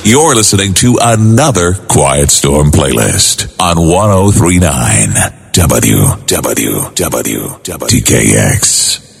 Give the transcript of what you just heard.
You're listening to another Quiet Storm playlist on 103.9 WTKX.